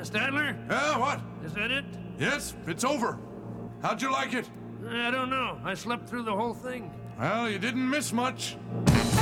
Statler? Yeah, what? Is that it? Yes, it's over. How'd you like it? I don't know. I slept through the whole thing. Well, you didn't miss much.